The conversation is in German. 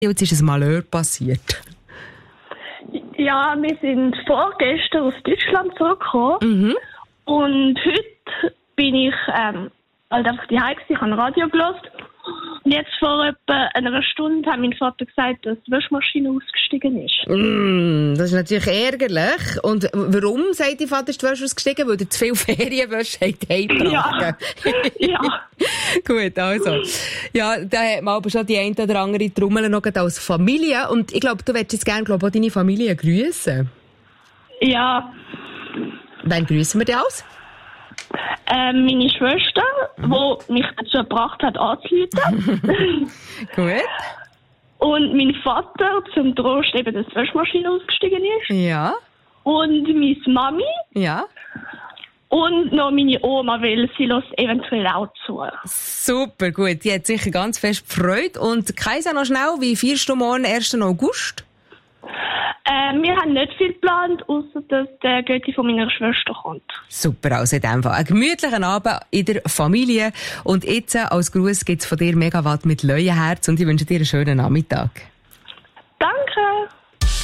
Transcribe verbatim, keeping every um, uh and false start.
Jetzt ist ein Malheur passiert. Ja, wir sind vorgestern aus Deutschland zurückgekommen. Mhm. Und heute bin ich ähm, halt einfach daheim gewesen, ich habe Radio gehört. Und jetzt vor etwa einer Stunde hat mein Vater gesagt, dass die Waschmaschine ausgestiegen ist. Mm, das ist natürlich ärgerlich. Und warum, sagt dein Vater, ist die Wäsche ausgestiegen? Weil er zu viel Ferienwäsche hat heimgebracht. Ja. ja. Gut, also. Ja, da hat man aber schon die eine oder andere Trommel noch als Familie. Und ich glaube, du würdest jetzt gerne glaub, auch deine Familie grüßen. Ja. Wann grüßen wir dich aus? Ähm, meine Schwester, die mich dazu gebracht hat, anzurufen. Gut. Und mein Vater, zum Trost eben, dass die Waschmaschine ausgestiegen ist. Ja. Und meine Mami. Ja. Und noch meine Oma, weil sie lässt eventuell auch zu. Super, gut. Die hat sicher ganz fest gefreut. Und Kaisa, noch schnell, wie feierst du morgen, ersten August? Ähm, wir haben nicht viel geplant, außer dass der Götti von meiner Schwester kommt. Super, also in dem Fall. Einen gemütlichen Abend in der Familie. Und jetzt als Gruß gibt's von dir Megawatt mit Leuenherz und ich wünsche dir einen schönen Nachmittag.